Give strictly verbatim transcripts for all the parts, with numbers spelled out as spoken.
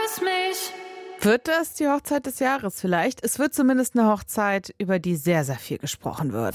vermisst mich. Wird das die Hochzeit des Jahres vielleicht? Es wird zumindest eine Hochzeit, über die sehr, sehr viel gesprochen wird.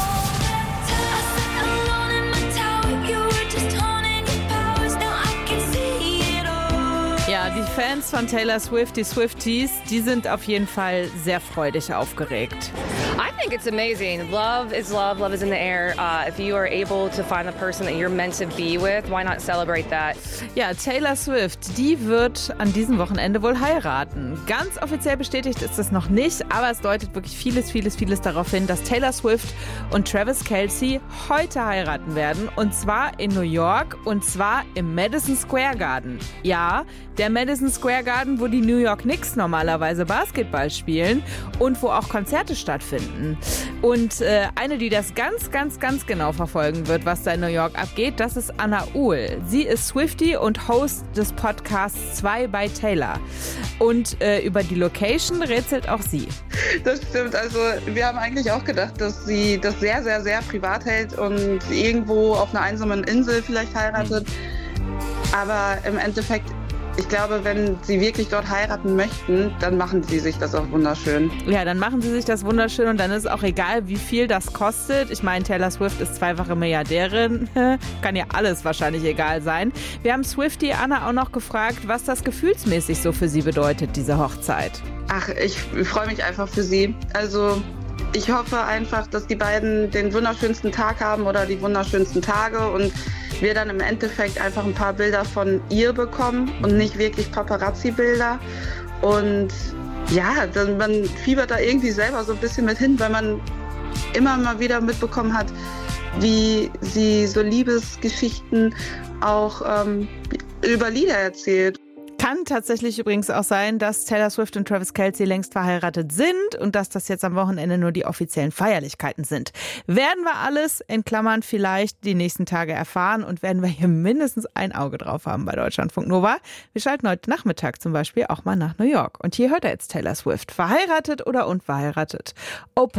Ja, die Fans von Taylor Swift, die Swifties, die sind auf jeden Fall sehr freudig aufgeregt. I think it's amazing. Love is love. Love is in the air. Uh, if you are able to find the person that you're meant to be with, why not celebrate that? Ja, Taylor Swift, die wird an diesem Wochenende wohl heiraten. Ganz offiziell bestätigt ist es noch nicht, aber es deutet wirklich vieles, vieles, vieles darauf hin, dass Taylor Swift und Travis Kelce heute heiraten werden. Und zwar in New York und zwar im Madison Square Garden. Ja, der Madison Square Garden, wo die New York Knicks normalerweise Basketball spielen und wo auch Konzerte stattfinden. Und äh, eine, die das ganz, ganz, ganz genau verfolgen wird, was da in New York abgeht, das ist Anna Uhl. Sie ist Swiftie und Host des Podcasts zwei bei Taylor. Und äh, über die Location rätselt auch sie. Das stimmt, also wir haben eigentlich auch gedacht, dass sie das sehr, sehr, sehr privat hält und irgendwo auf einer einsamen Insel vielleicht heiratet. Aber im Endeffekt, ich glaube, wenn sie wirklich dort heiraten möchten, dann machen sie sich das auch wunderschön. Ja, dann machen sie sich das wunderschön und dann ist auch egal, wie viel das kostet. Ich meine, Taylor Swift ist zweifache Milliardärin. Kann ja alles wahrscheinlich egal sein. Wir haben Swiftie Anna auch noch gefragt, was das gefühlsmäßig so für sie bedeutet, diese Hochzeit. Ach, ich freue mich einfach für sie. Also ich hoffe einfach, dass die beiden den wunderschönsten Tag haben oder die wunderschönsten Tage und wir dann im Endeffekt einfach ein paar Bilder von ihr bekommen und nicht wirklich Paparazzi-Bilder. Und ja, dann, man fiebert da irgendwie selber so ein bisschen mit hin, weil man immer mal wieder mitbekommen hat, wie sie so Liebesgeschichten auch ähm, über Lieder erzählt. Kann tatsächlich übrigens auch sein, dass Taylor Swift und Travis Kelce längst verheiratet sind und dass das jetzt am Wochenende nur die offiziellen Feierlichkeiten sind. Werden wir alles, in Klammern vielleicht, die nächsten Tage erfahren und werden wir hier mindestens ein Auge drauf haben bei Deutschlandfunk Nova. Wir schalten heute Nachmittag zum Beispiel auch mal nach New York. Und hier hört er jetzt Taylor Swift. Verheiratet oder unverheiratet? Open.